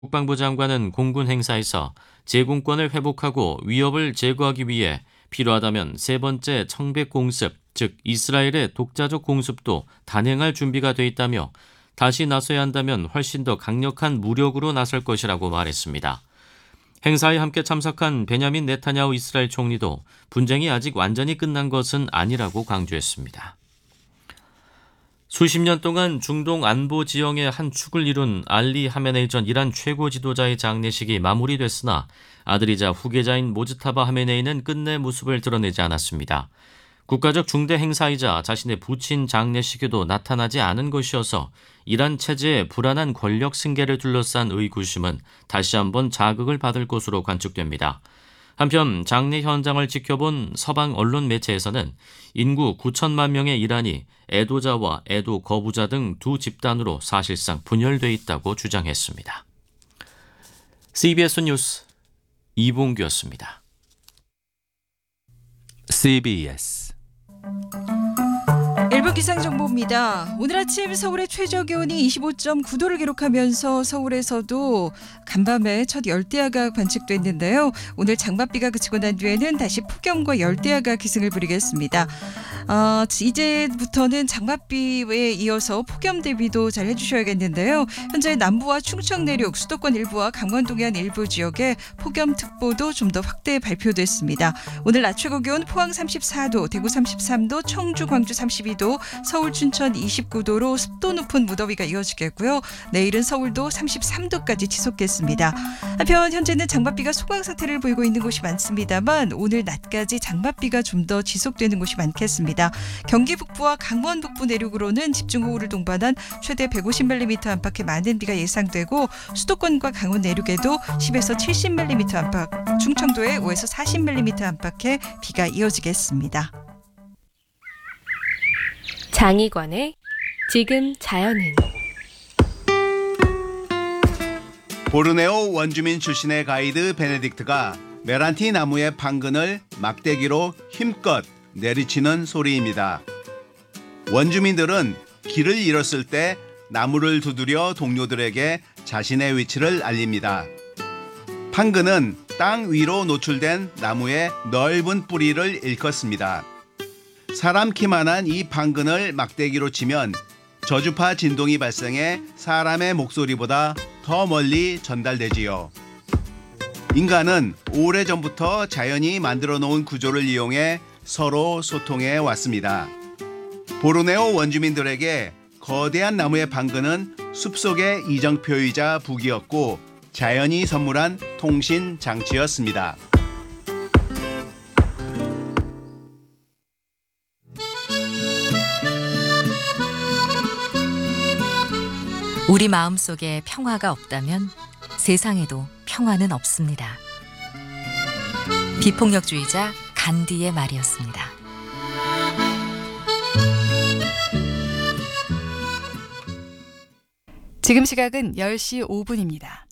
국방부 장관은 공군 행사에서 제공권을 회복하고 위협을 제거하기 위해 필요하다면 세 번째 청백 공습, 즉 이스라엘의 독자적 공습도 단행할 준비가 돼 있다며 다시 나서야 한다면 훨씬 더 강력한 무력으로 나설 것이라고 말했습니다. 행사에 함께 참석한 베냐민 네타냐후 이스라엘 총리도 분쟁이 아직 완전히 끝난 것은 아니라고 강조했습니다. 수십 년 동안 중동 안보 지형의 한 축을 이룬 알리 하메네이 전 이란 최고 지도자의 장례식이 마무리됐으나 아들이자 후계자인 모즈타바 하메네이는 끝내 모습을 드러내지 않았습니다. 국가적 중대 행사이자 자신의 부친 장례식에도 나타나지 않은 것이어서 이란 체제의 불안한 권력 승계를 둘러싼 의구심은 다시 한번 자극을 받을 것으로 관측됩니다. 한편 장례 현장을 지켜본 서방 언론 매체에서는 인구 9천만 명의 이란이 애도자와 애도 거부자 등 두 집단으로 사실상 분열돼 있다고 주장했습니다. CBS 뉴스 이봉규였습니다. CBS 일부 기상정보입니다. 오늘 아침 서울의 최저기온이 25.9도를 기록하면서 서울에서도 간밤에 첫 열대야가 관측됐는데요. 오늘 장맛비가 그치고 난 뒤에는 다시 폭염과 열대야가 기승을 부리겠습니다. 이제부터는 장맛비에 이어서 폭염 대비도 잘 해주셔야겠는데요. 현재 남부와 충청 내륙, 수도권 일부와 강원 동해안 일부 지역에 폭염특보도 좀 더 확대 발표됐습니다. 오늘 낮 최고 기온 포항 34도, 대구 33도, 청주, 광주 32도, 서울, 춘천 29도로 습도 높은 무더위가 이어지겠고요. 내일은 서울도 33도까지 지속겠습니다. 한편 현재는 장맛비가 소강 상태를 보이고 있는 곳이 많습니다만 오늘 낮까지 장맛비가 좀 더 지속되는 곳이 많겠습니다. 경기 북부와 강원 북부 내륙으로는 집중호우를 동반한 최대 150mm 안팎의 많은 비가 예상되고 수도권과 강원 내륙에도 10에서 70mm 안팎, 충청도에 5에서 40mm 안팎의 비가 이어지겠습니다. 장희관의 지금 자연은 보르네오 원주민 출신의 가이드 베네딕트가 메란티 나무의 판근을 막대기로 힘껏 내리치는 소리입니다. 원주민들은 길을 잃었을 때 나무를 두드려 동료들에게 자신의 위치를 알립니다. 판근은 땅 위로 노출된 나무의 넓은 뿌리를 일컫습니다. 사람 키만한 이 판근을 막대기로 치면 저주파 진동이 발생해 사람의 목소리보다 더 멀리 전달되지요. 인간은 오래전부터 자연이 만들어 놓은 구조를 이용해 서로 소통해 왔습니다. 보르네오 원주민들에게 거대한 나무의 판근은 숲속의 이정표이자 북이었고 자연이 선물한 통신 장치였습니다. 우리 마음속에 평화가 없다면 세상에도 평화는 없습니다. 비폭력주의자 간디의 말이었습니다. 지금 시각은 10시 5분입니다.